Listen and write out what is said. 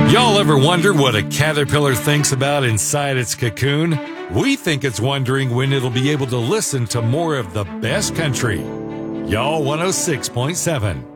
Y'all ever wonder what a caterpillar thinks about inside its cocoon? We think it's wondering when it'll be able to listen to more of the best country. Y'all 106.7.